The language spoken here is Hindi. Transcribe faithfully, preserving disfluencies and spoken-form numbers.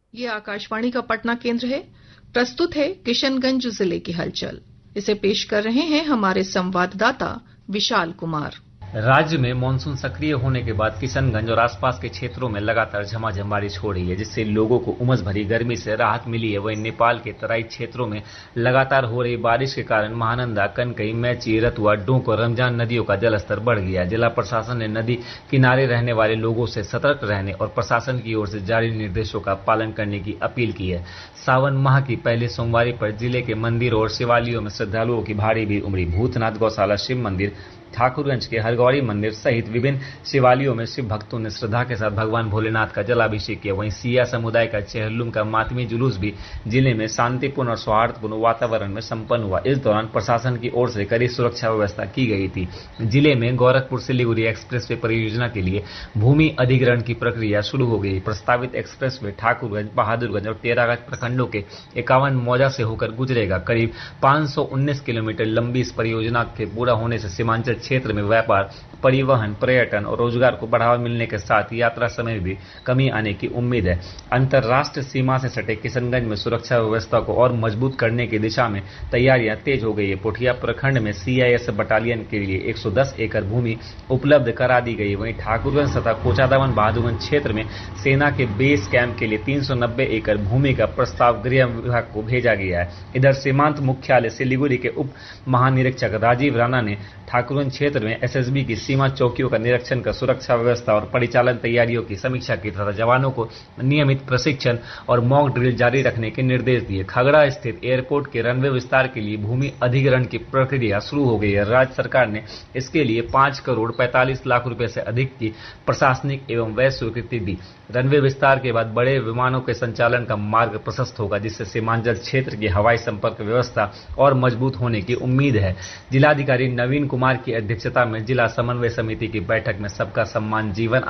ये आकाशवाणी का पटना केंद्र है। प्रस्तुत है किशनगंज जिले की हलचल। इसे पेश कर रहे हैं हमारे संवाददाता विशाल कुमार। राज्य में मानसून सक्रिय होने के बाद किशनगंज और आसपास के क्षेत्रों में लगातार झमाझम बारिश हो रही है, जिससे लोगों को उमस भरी गर्मी से राहत मिली है। वहीं नेपाल के तराई क्षेत्रों में लगातार हो रही बारिश के कारण महानंदा, कनकई, मैची, रतुआ, डोंक और रमजान नदियों का जलस्तर बढ़ गया। जिला प्रशासन ने नदी किनारे रहने वाले लोगों से सतर्क रहने और प्रशासन की ओर से जारी निर्देशों का पालन करने की अपील की है। सावन माह की पहले सोमवार पर जिले के मंदिरों और शिवालयों में श्रद्धालुओं की भारी भीड़ उमड़ी। भूतनाथ गौशाला शिव मंदिर, ठाकुरगंज के हरगौरी मंदिर सहित विभिन्न शिवालयों में शिव भक्तों ने श्रद्धा के साथ भगवान भोलेनाथ का जलाभिषेक किया। वहीं सिया समुदाय का चेहल्लुम का मातमी जुलूस भी जिले में शांतिपूर्ण और सौहार्दपूर्ण वातावरण में संपन्न हुआ। इस दौरान प्रशासन की ओर से कड़ी सुरक्षा व्यवस्था की गई थी। जिले में गोरखपुर सिलीगुड़ी एक्सप्रेसवे परियोजना के लिए भूमि अधिग्रहण की प्रक्रिया शुरू हो गई। प्रस्तावित एक्सप्रेसवे ठाकुरगंज, बहादुरगंज और तेरागंज प्रखंडों के इक्यावन मौजा से होकर गुजरेगा। करीब पांच सौ उन्नीस किलोमीटर लंबी इस परियोजना के पूरा होने से सीमांचल क्षेत्र में व्यापार, परिवहन, पर्यटन और रोजगार को बढ़ावा मिलने के साथ यात्रा समय में भी कमी आने की उम्मीद है। अंतर्राष्ट्रीय सीमा से सटे किशनगंज में सुरक्षा व्यवस्था को और मजबूत करने की दिशा में तैयारियां तेज हो गई है। पोठिया प्रखंड में सीआईएसएफ बटालियन के लिए एक सौ दस एकड़ भूमि उपलब्ध करा दी गई। वहीं ठाकुरगंज तथा कोचादावन बहादुरगंज क्षेत्र में सेना के बेस कैंप के लिए तीन सौ नब्बे एकड़ भूमि का प्रस्ताव गृह विभाग को भेजा गया है। इधर सीमांत मुख्यालय सिलीगुड़ी के उप महानिरीक्षक राजीव राणा ने ठाकुरगंज क्षेत्र में एसएसबी की सीमा चौकियों का निरीक्षण कर सुरक्षा व्यवस्था और परिचालन तैयारियों की समीक्षा की तथा जवानों को नियमित प्रशिक्षण और मॉक ड्रिल जारी रखने के निर्देश दिए। खगड़ा स्थित एयरपोर्ट के रनवे विस्तार के लिए भूमि अधिग्रहण की प्रक्रिया शुरू हो गई है। राज्य सरकार ने इसके लिए पांच करोड़ पैंतालीस लाख रुपए से अधिक की प्रशासनिक एवं व्यय स्वीकृति दी। रनवे विस्तार के बाद बड़े विमानों के संचालन का मार्ग प्रशस्त होगा, जिससे सीमांचल क्षेत्र की हवाई संपर्क व्यवस्था और मजबूत होने की उम्मीद है। जिलाधिकारी नवीन कुमार की अध्यक्षता में जिला समन्वय समिति की बैठक में सबका सम्मान जीवन